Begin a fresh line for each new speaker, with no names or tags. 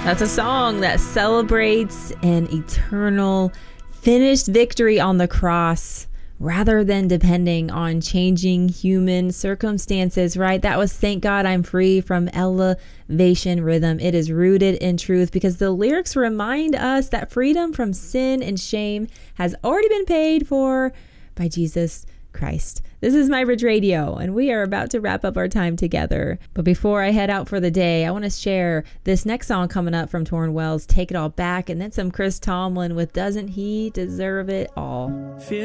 That's a song that celebrates an eternal finished victory on the cross rather than depending on changing human circumstances, right? That was Thank God I'm Free from Elevation Rhythm. It is rooted in truth because the lyrics remind us that freedom from sin and shame has already been paid for by Jesus Christ. This is My Ridge Radio, and we are about to wrap up our time together. But before I head out for the day, I want to share this next song coming up from Torrin Wells, Take It All Back, and then some Chris Tomlin with Doesn't He Deserve It All?